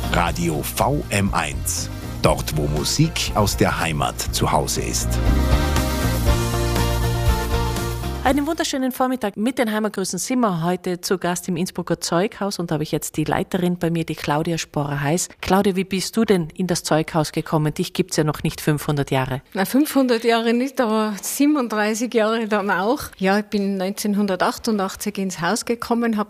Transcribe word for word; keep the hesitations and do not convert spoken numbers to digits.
Radio V M eins. Dort, wo Musik aus der Heimat zu Hause ist. Einen wunderschönen Vormittag mit den Heimatgrüßen sind wir heute zu Gast im Innsbrucker Zeughaus und da habe ich jetzt die Leiterin bei mir, die Claudia Sporer-Heiß. Claudia, wie bist du denn in das Zeughaus gekommen? Dich gibt's ja noch nicht fünfhundert Jahre. Na, fünfhundert Jahre nicht, aber siebenunddreißig Jahre dann auch. Ja, ich bin neunzehnhundertachtundachtzig ins Haus gekommen, habe